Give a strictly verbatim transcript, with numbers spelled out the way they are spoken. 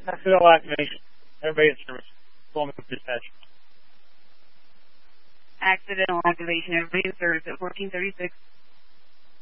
Accidental activation. Everybody in service. Call me with dispatch. Accidental activation. Everybody in service at fourteen thirty-six.